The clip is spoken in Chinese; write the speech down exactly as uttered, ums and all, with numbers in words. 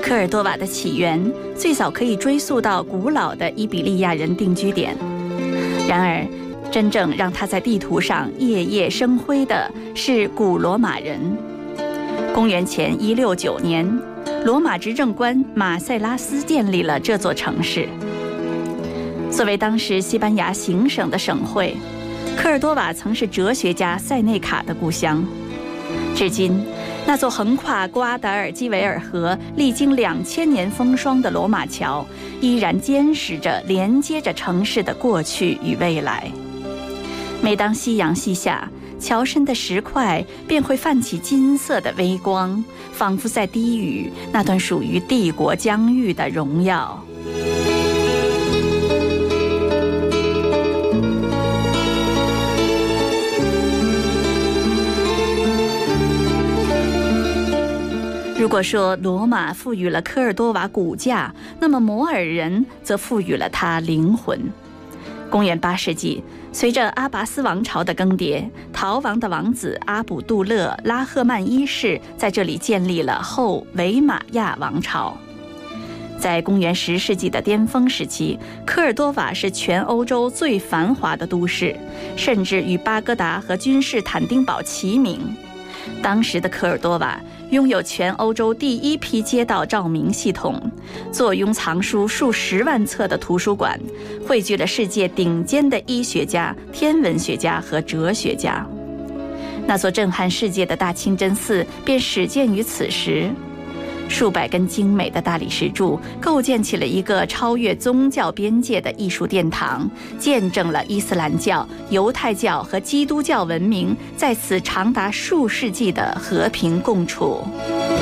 科尔多瓦的起源最早可以追溯到古老的伊比利亚人定居点，然而真正让它在地图上夜夜生辉的是古罗马人。公元前一六九年，罗马执政官马塞拉斯建立了这座城市。作为当时西班牙行省的省会，科尔多瓦曾是哲学家塞内卡的故乡。至今，那座横跨瓜达尔基维尔河、历经两千年风霜的罗马桥，依然坚实着连接着城市的过去与未来。每当夕阳西下，桥身的石块便会泛起金色的微光，仿佛在低语那段属于帝国疆域的荣耀。如果说罗马赋予了科尔多瓦骨架，那么摩尔人则赋予了它灵魂。公元八世纪，随着阿拔斯王朝的更迭，逃亡的王子阿卜杜勒·拉赫曼一世在这里建立了后维玛亚王朝。在公元十世纪的巅峰时期，科尔多瓦是全欧洲最繁华的都市，甚至与巴格达和君士坦丁堡齐名。当时的科尔多瓦拥有全欧洲第一批街道照明系统，坐拥藏书数十万册的图书馆，汇聚了世界顶尖的医学家、天文学家和哲学家。那座震撼世界的大清真寺便始建于此时。数百根精美的大理石柱构建起了一个超越宗教边界的艺术殿堂，见证了伊斯兰教、犹太教和基督教文明在此长达数世纪的和平共处。